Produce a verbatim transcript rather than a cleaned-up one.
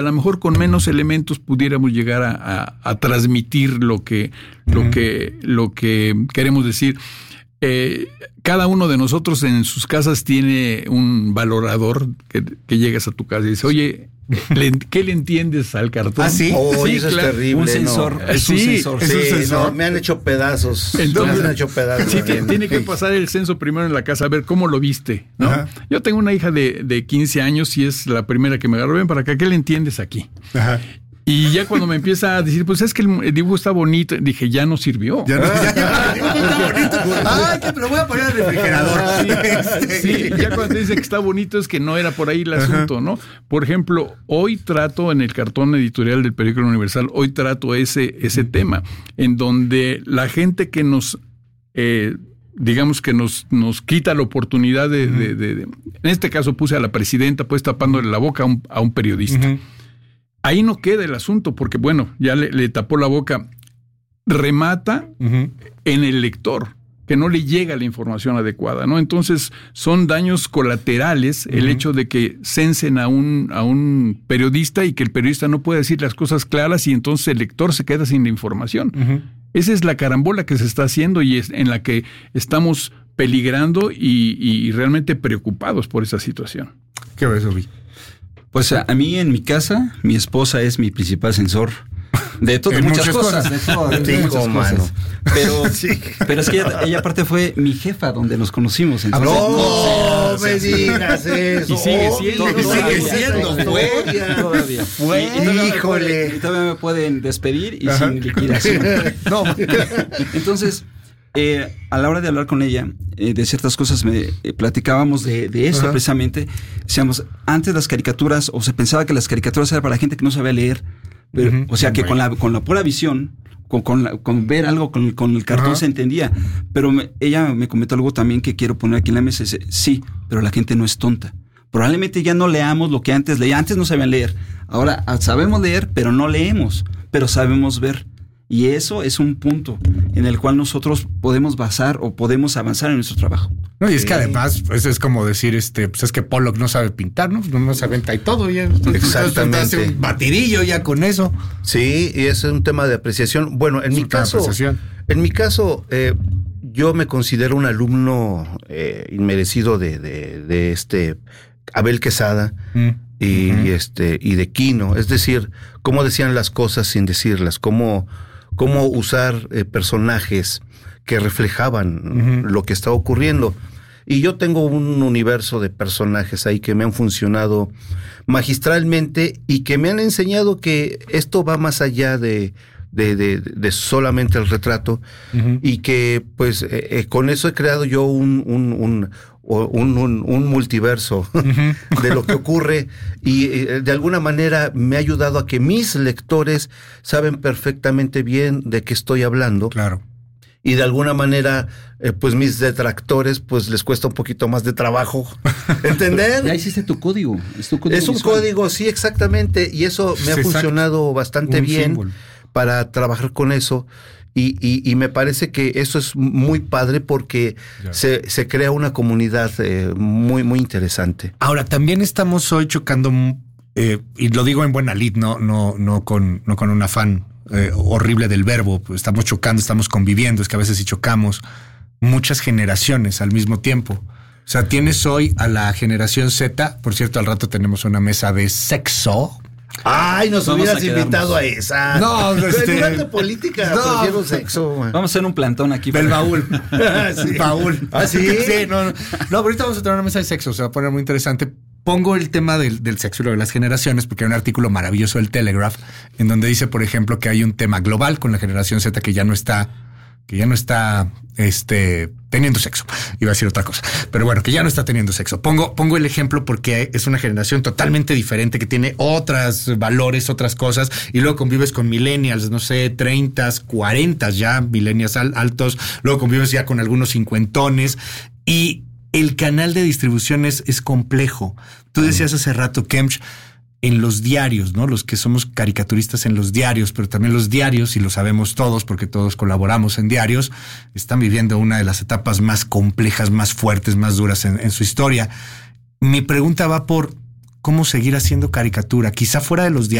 A lo mejor con menos elementos pudiéramos llegar a, a, a transmitir lo que, uh-huh. lo que, lo que queremos decir. Eh, cada uno de nosotros en sus casas tiene un valorador que, que llegas a tu casa y dice, oye, ¿le, ¿qué le entiendes al cartón? ¿Ah, sí? Oh, sí, eso claro. es terrible. Un sensor. No. Es sí, un sensor. Sí, ¿Es un sensor? no, me han hecho pedazos. Entonces, me han hecho pedazos. Sí, t- tiene que pasar el censo primero en la casa, a ver cómo lo viste, ¿no? Ajá. Yo tengo una hija de, de quince años y es la primera que me agarró. Ven para acá, ¿qué le entiendes aquí? Ajá. Y ya cuando me empieza a decir, pues es que el dibujo está bonito, dije, ya no sirvió. Ya no, ya, ya, el dibujo está bonito. Ay, que me lo voy a poner al refrigerador. Sí, sí, ya cuando te dice que está bonito es que no era por ahí el asunto, Ajá. ¿no? Por ejemplo, hoy trato en el cartón editorial del periódico Universal, hoy trato ese, ese tema, en donde la gente que nos... Eh, digamos que nos, nos quita la oportunidad de, uh-huh. de, de, de... En este caso puse a la presidenta pues tapándole la boca a un, a un periodista. Uh-huh. Ahí no queda el asunto, porque bueno, ya le, le tapó la boca. Remata uh-huh. en el lector, que no le llega la información adecuada, ¿no? Entonces, son daños colaterales uh-huh. el hecho de que censen a un, a un periodista y que el periodista no puede decir las cosas claras y entonces el lector se queda sin la información. Uh-huh. Esa es la carambola que se está haciendo y es en la que estamos peligrando y, y realmente preocupados por esa situación. ¿Qué ves, Obi? Pues a, a mí en mi casa, mi esposa es mi principal censor de, to- de muchas, muchas cosas, cosas, de todo, de, de muchas cosas. Pero, sí. pero es que ella, ella aparte fue mi jefa donde nos conocimos. Entonces, no, no me digas eso. Y sigue siendo, y sigue siendo, fue todavía. Fue, y, y todavía híjole. Me puede, y todavía me pueden despedir y Ajá. sin liquidación. No, entonces. Eh, a la hora de hablar con ella eh, de ciertas cosas me eh, platicábamos de, de eso Ajá. precisamente. Decíamos, antes las caricaturas, o se pensaba que las caricaturas eran para gente que no sabía leer, pero, uh-huh. o sea que con la, con la pura visión, con, con, la, con ver algo con, con el cartón Ajá. se entendía. Pero me, ella me comentó algo también que quiero poner aquí en la mesa. Dice, sí, pero la gente no es tonta. Probablemente ya no leamos lo que antes leía. Antes no sabían leer. Ahora sabemos leer, pero no leemos, pero sabemos ver. Y eso es un punto en el cual nosotros podemos basar o podemos avanzar en nuestro trabajo. No, y es que además, pues es como decir, este, pues es que Pollock no sabe pintar, ¿no? No se aventa y todo, ya. Exactamente. Hace un batidillo ya con eso. Sí, y es un tema de apreciación. Bueno, en es mi caso, en mi caso, eh, yo me considero un alumno eh, inmerecido de, de, de este Abel Quesada. Mm. Y, uh-huh. y este, y de Quino. Es decir, cómo decían las cosas sin decirlas, cómo cómo usar eh, personajes que reflejaban uh-huh. lo que estaba ocurriendo. Y yo tengo un universo de personajes ahí que me han funcionado magistralmente y que me han enseñado que esto va más allá de, de, de, de solamente el retrato uh-huh. y que pues eh, eh, con eso he creado yo un, un, un Un, un, un multiverso uh-huh. de lo que ocurre y eh, de alguna manera me ha ayudado a que mis lectores saben perfectamente bien de qué estoy hablando. Claro. Y de alguna manera, eh, pues mis detractores, pues les cuesta un poquito más de trabajo. ¿Entender? Ya hiciste tu código. Es, tu código es un visual. código, sí, exactamente. Y eso me ha Exacto. funcionado bastante un bien símbolo. Para trabajar con eso. Y, y, y me parece que eso es muy padre porque se, se crea una comunidad eh, muy, muy interesante. Ahora, también estamos hoy chocando, eh, y lo digo en buena lid, no, no, no, con, no con un afán eh, horrible del verbo. Estamos chocando, estamos conviviendo, es que a veces sí chocamos muchas generaciones al mismo tiempo. O sea, tienes hoy a la generación Z, por cierto, al rato tenemos una mesa de sexo. Ay, nos Vamos hubieras a invitado a esa. No, este... durante política, no. Prefiero sexo. Man. Vamos a hacer un plantón aquí. Del baúl. Sí. Baúl. ¿Ah, sí? Sí, no, no. No, ahorita vamos a tener una mesa de sexo, se va a poner muy interesante. Pongo el tema del, del sexo y lo de las generaciones porque hay un artículo maravilloso del Telegraph en donde dice, por ejemplo, que hay un tema global con la generación Z que ya no está... que ya no está este, teniendo sexo. Iba a decir otra cosa. Pero bueno, que ya no está teniendo sexo. Pongo, pongo el ejemplo porque es una generación totalmente diferente que tiene otros valores, otras cosas. Y luego convives con millennials, no sé, treinta, cuarenta ya, millennials altos. Luego convives ya con algunos cincuentones. Y el canal de distribución es, es complejo. Tú decías hace rato, Kemch, en los diarios, ¿no? Los que somos caricaturistas en los diarios, pero también los diarios, y lo sabemos todos porque todos colaboramos en diarios, están viviendo una de las etapas más complejas, más fuertes, más duras en, en su historia. Mi pregunta va por cómo seguir haciendo caricatura, quizá fuera de los